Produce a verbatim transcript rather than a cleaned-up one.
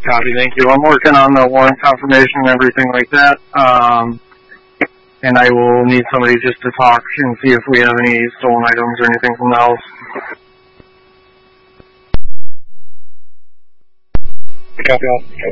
Copy, thank you. I'm working on the warrant confirmation and everything like that. Um, and I will need somebody just to talk and see if we have any stolen items or anything from the house. Copy all.